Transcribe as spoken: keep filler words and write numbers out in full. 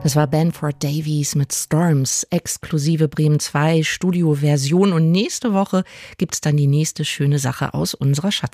Das war Banford Davies mit Storms, exklusive Bremen zwei Studioversion. Und nächste Woche gibt's dann die nächste schöne Sache aus unserer Schatzkiste.